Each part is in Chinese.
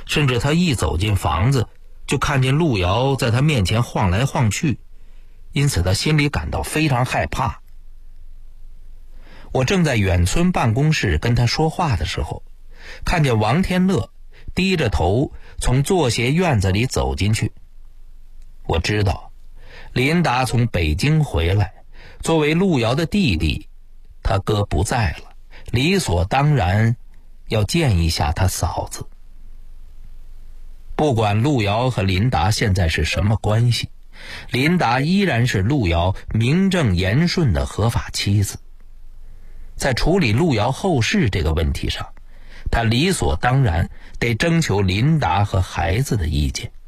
甚至他一走进房子，就看见路遥在他面前晃来晃去，因此他心里感到非常害怕。我正在远村办公室跟他说话的时候，看见王天乐低着头从作协院子里走进去。我知道林达从北京回来，作为路遥的弟弟，他哥不在了，理所当然要见一下他嫂子。不管路遥和林达现在是什么关系，林达依然是路遥名正言顺的合法妻子。在处理路遥后事这个问题上，他理所当然得征求林达和孩子的意见。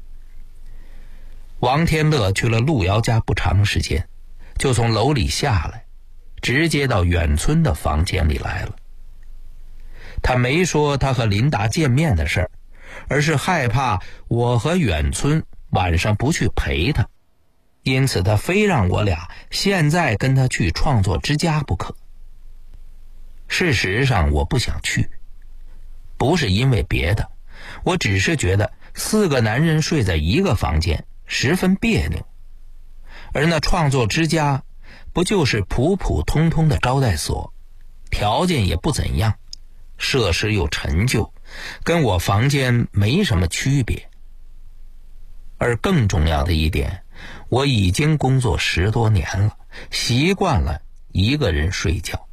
王天乐去了路遥家不长时间，就从楼里下来，直接到远村的房间里来了。他没说他和林达见面的事儿，而是害怕我和远村晚上不去陪他，因此他非让我俩现在跟他去创作之家不可。事实上我不想去，不是因为别的，我只是觉得4个男人睡在一个房间十分别扭，而那创作之家不就是普普通通的招待所，条件也不怎样，设施又陈旧，跟我房间没什么区别。而更重要的一点，我已经工作10多年了，习惯了一个人睡觉。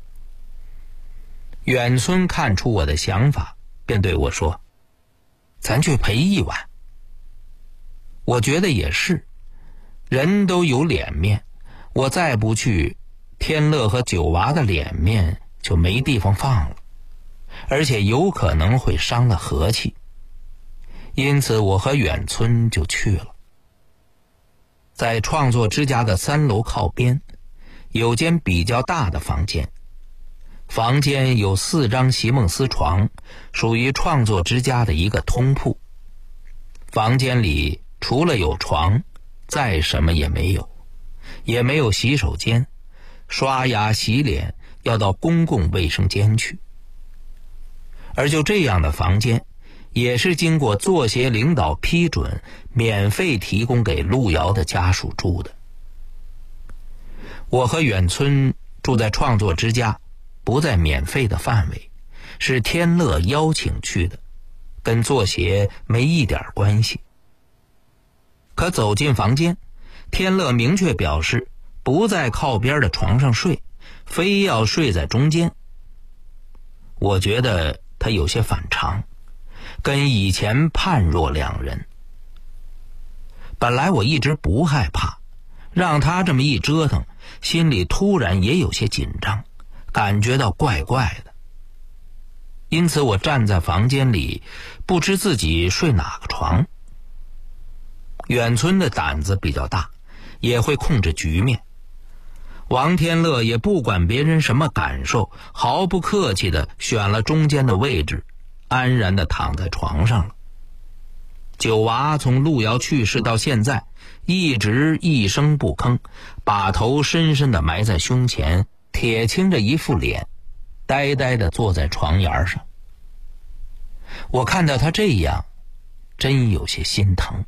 远村看出我的想法，便对我说：“咱去陪一晚。”我觉得也是，人都有脸面，我再不去，天乐和九娃的脸面就没地方放了，而且有可能会伤了和气。因此我和远村就去了。在创作之家的3楼靠边，有间比较大的房间，房间有4张席梦思床，属于创作之家的一个通铺。房间里除了有床，再什么也没有，也没有洗手间，刷牙洗脸要到公共卫生间去。而就这样的房间，也是经过作协领导批准，免费提供给路遥的家属住的。我和远村住在创作之家，不在免费的范围，是天乐邀请去的，跟作协没一点关系。可走进房间，天乐明确表示不在靠边的床上睡，非要睡在中间。我觉得他有些反常，跟以前判若两人。本来我一直不害怕，让他这么一折腾，心里突然也有些紧张，感觉到怪怪的。因此我站在房间里，不知自己睡哪个床。远村的胆子比较大，也会控制局面。王天乐也不管别人什么感受，毫不客气地选了中间的位置，安然地躺在床上了。九娃从路遥去世到现在，一直一声不吭，把头深深地埋在胸前，铁青着一副脸，呆呆地坐在床沿上。我看到他这样，真有些心疼。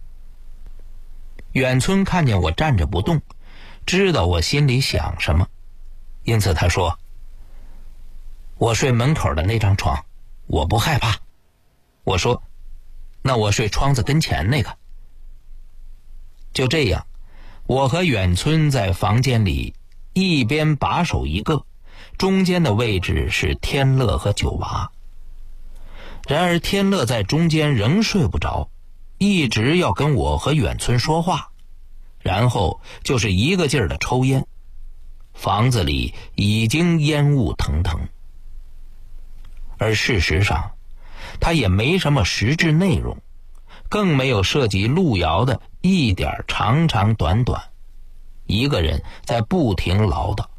远村看见我站着不动，知道我心里想什么，因此他说：“我睡门口的那张床，我不害怕。”我说：“那我睡窗子跟前那个。”就这样，我和远村在房间里一边把守一个，中间的位置是天乐和九娃。然而天乐在中间仍睡不着，一直要跟我和远村说话，然后就是一个劲儿的抽烟。房子里已经烟雾腾腾，而事实上他也没什么实质内容，更没有涉及路遥的一点长长短短，一个人在不停唠叨。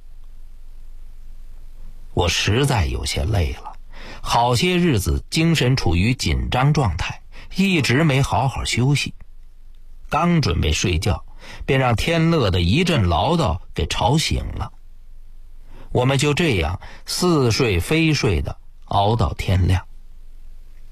我实在有些累了，好些日子精神处于紧张状态，一直没好好休息。刚准备睡觉，便让天乐的一阵唠叨给吵醒了。我们就这样似睡非睡的熬到天亮。